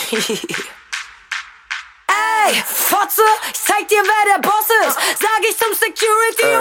Ey, Fotze, ich zeig dir, wer der Boss ist. Sag ich zum Security,